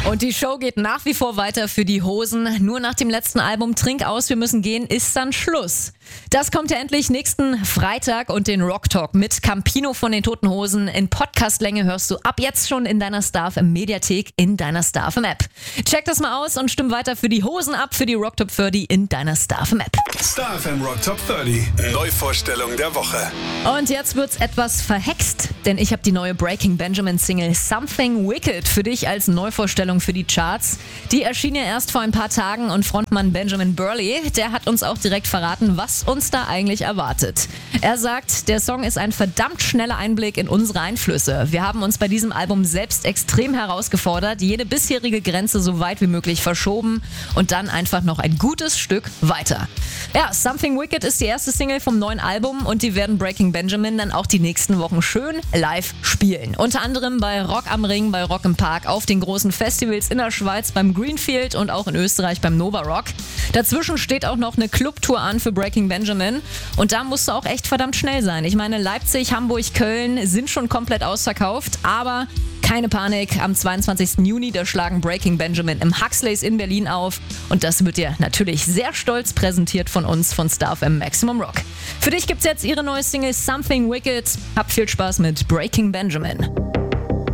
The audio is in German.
Und die Show geht nach wie vor weiter für die Hosen. Nur nach dem letzten Album Trink aus, wir müssen gehen, ist dann Schluss. Das kommt ja endlich nächsten Freitag und den Rock Talk mit Campino von den Toten Hosen in Podcastlänge hörst du ab jetzt schon in deiner StarFM Mediathek, in deiner StarFM App. Check das mal aus und stimm weiter für die Hosen ab, für die Rock Top 30 in deiner StarFM App. StarFM Rock Top 30. Neuvorstellung der Woche. Und jetzt wird's etwas verhext, denn ich habe die neue Breaking Benjamin Single Something Wicked für dich als Neuvorstellung für die Charts. Die erschien ja erst vor ein paar Tagen und Frontmann Benjamin Burley, der hat uns auch direkt verraten, was uns da eigentlich erwartet. Er sagt, der Song ist ein verdammt schneller Einblick in unsere Einflüsse. Wir haben uns bei diesem Album selbst extrem herausgefordert, jede bisherige Grenze so weit wie möglich verschoben und dann einfach noch ein gutes Stück weiter. Ja, Something Wicked ist die erste Single vom neuen Album und die werden Breaking Benjamin dann auch die nächsten Wochen schön live spielen. Unter anderem bei Rock am Ring, bei Rock im Park, auf den großen Festivals in der Schweiz, beim Greenfield und auch in Österreich beim Nova Rock. Dazwischen steht auch noch eine Clubtour an für Breaking Benjamin und da musst du auch echt verdammt schnell sein. Ich meine, Leipzig, Hamburg, Köln sind schon komplett ausverkauft, aber keine Panik, am 22. Juni, da schlagen Breaking Benjamin im Huxleys in Berlin auf und das wird dir natürlich sehr stolz präsentiert von uns von StarFM Maximum Rock. Für dich gibt's jetzt ihre neue Single Something Wicked. Hab viel Spaß mit Breaking Benjamin.